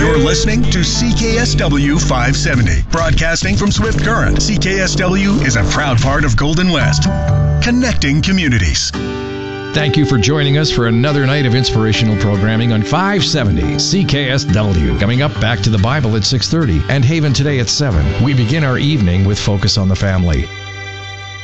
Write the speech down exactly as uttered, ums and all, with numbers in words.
You're listening to C K S W five seventy, broadcasting from Swift Current. C K S W is a proud part of Golden West, connecting communities. Thank you for joining us for another night of inspirational programming on five seventy C K S W. Coming up, Back to the Bible at six thirty and Haven Today at seven. We begin our evening with Focus on the Family.